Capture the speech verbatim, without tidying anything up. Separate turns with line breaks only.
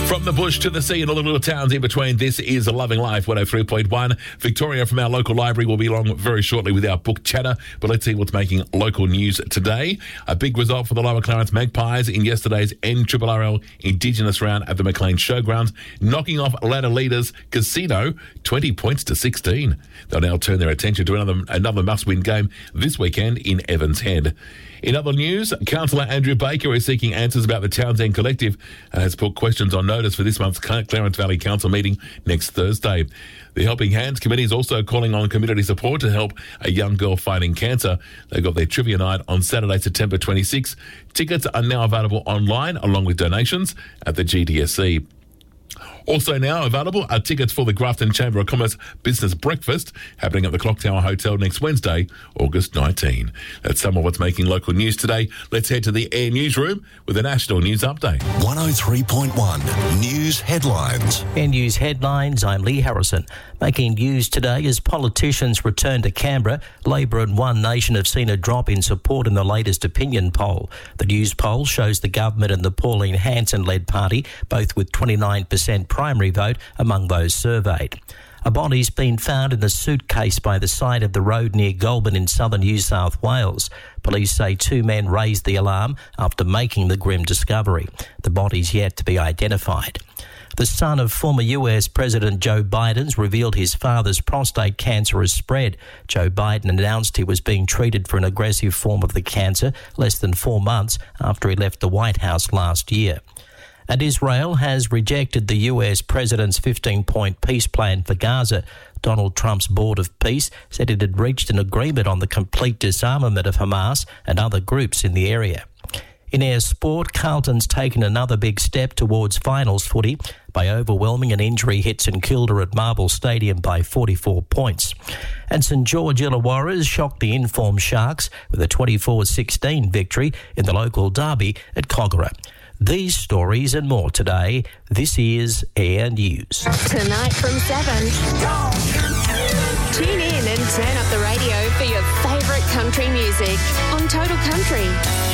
From the bush to the sea and all the little towns in between, this is Loving Life one oh three point one. Victoria from our local library will be along very shortly with our book chatter, but let's see what's making local news today. A big result for the Lower Clarence Magpies in yesterday's N R R L Indigenous round at the Maclean Showgrounds, knocking off ladder leaders Casino twenty points to sixteen. They'll now turn their attention to another, another must-win game this weekend in Evans Head. In other news, Councillor Andrew Baker is seeking answers about the Townsend Collective and has put questions on notice for this month's Clarence Valley Council meeting next Thursday. The Helping Hands Committee is also calling on community support to help a young girl fighting cancer. They've got their trivia night on Saturday, September twenty-sixth. Tickets are now available online along with donations at the G D S C. Also now available are tickets for the Grafton Chamber of Commerce Business Breakfast happening at the Clock Tower Hotel next Wednesday, August nineteenth. That's some of what's making local news today. Let's head to the Air Newsroom with a national news update.
one oh three point one News Headlines.
Air News Headlines, I'm Lee Harrison. Making news today as politicians return to Canberra, Labor and One Nation have seen a drop in support in the latest opinion poll. The news poll shows the government and the Pauline Hanson-led party, both with twenty-nine percent primary vote among those surveyed. A body's been found in a suitcase by the side of the road near Goulburn in southern New South Wales. Police say two men raised the alarm after making the grim discovery. The body's yet to be identified. The son of former U S President Joe Biden's revealed his father's prostate cancer has spread. Joe Biden announced he was being treated for an aggressive form of the cancer less than four months after he left the White House last year. And Israel has rejected the U S president's fifteen-point peace plan for Gaza. Donald Trump's Board of Peace said it had reached an agreement on the complete disarmament of Hamas and other groups in the area. In air sport, Carlton's taken another big step towards finals footy by overwhelming an injury hit St Kilda at Marble Stadium by forty-four points. And St George Illawarra shocked the informed Sharks with a twenty-four sixteen victory in the local derby at Kogarah. These stories and more today. This is Air News.
Tonight from seven. Tune in and turn up the radio for your favourite country music on Total Country.